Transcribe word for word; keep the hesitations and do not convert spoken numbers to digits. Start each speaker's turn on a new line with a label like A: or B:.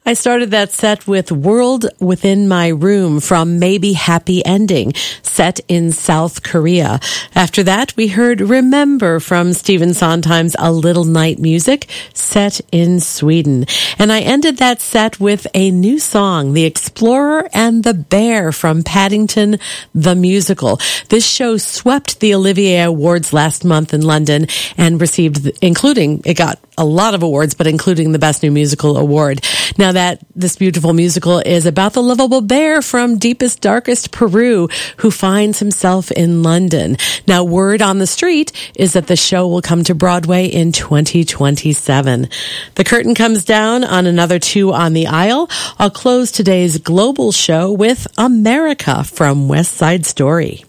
A: I started that set with World Within My Room from Maybe Happy Ending, set in South Korea. After that, we heard Remember from Stephen Sondheim's A Little Night Music, set in Sweden. And I ended that set with a new song, The Explorer and the Bear from Paddington the Musical. This show swept the Olivier Awards last month in London and received, including, it got a lot of awards, but including the Best New Musical Award. Now that this beautiful musical is about the lovable bear from deepest, darkest Peru who finds himself in London. Now, word on the street is that the show will come to Broadway in twenty twenty-seven. The curtain comes down on another Two on the Aisle. I'll close today's global show with America from West Side Story.